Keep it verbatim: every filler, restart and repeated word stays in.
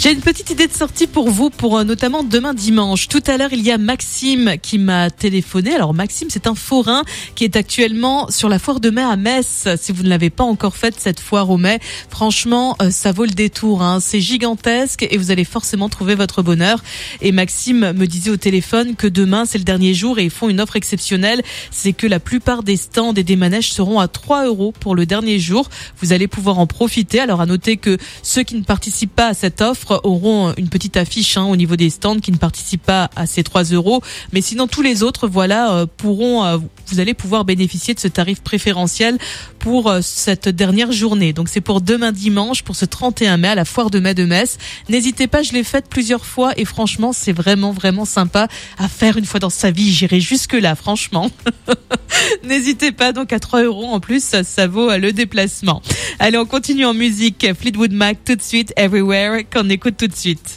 J'ai une petite idée de sortie pour vous, pour euh, notamment demain dimanche. Tout à l'heure, il y a Maxime qui m'a téléphoné. Alors Maxime, c'est un forain qui est actuellement sur la foire de mai à Metz. Si vous ne l'avez pas encore faite, cette foire au mai, franchement, euh, ça vaut le détour. Hein. C'est gigantesque et vous allez forcément trouver votre bonheur. Et Maxime me disait au téléphone que demain, c'est le dernier jour et ils font une offre exceptionnelle. C'est que la plupart des stands et des manèges seront à trois euros pour le dernier jour. Vous allez pouvoir en profiter. Alors à noter que ceux qui ne participent pas à cette offre auront une petite affiche hein, au niveau des stands qui ne participent pas à ces trois euros. Mais sinon, tous les autres, voilà, euh, pourront, euh, vous allez pouvoir bénéficier de ce tarif préférentiel pour euh, cette dernière journée. Donc c'est pour demain dimanche, pour ce trente et un mai à la foire de mai de Metz. N'hésitez pas, je l'ai faite plusieurs fois et franchement, c'est vraiment, vraiment sympa à faire une fois dans sa vie. J'irai jusque là, franchement. N'hésitez pas, donc à trois euros en plus, ça, ça vaut le déplacement. Allez, on continue en musique. Fleetwood Mac tout de suite, Everywhere, qu'on écoute tout de suite.